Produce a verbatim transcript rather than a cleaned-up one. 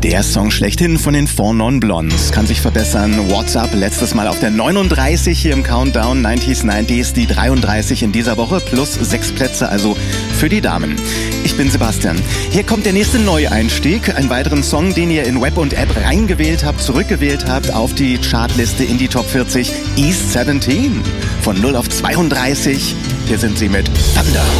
Der Song schlechthin von den Four Non Blondes kann sich verbessern. What's Up, letztes Mal auf der neununddreißig hier im Countdown neunziger neunziger, die dreiunddreißig in dieser Woche plus sechs Plätze, also für die Damen. Ich bin Sebastian. Hier kommt der nächste Neueinstieg, einen weiteren Song, den ihr in Web und App reingewählt habt, zurückgewählt habt auf die Chartliste in die Top vierzig. East siebzehn von null auf zweiunddreißig. Hier sind sie mit Thunder.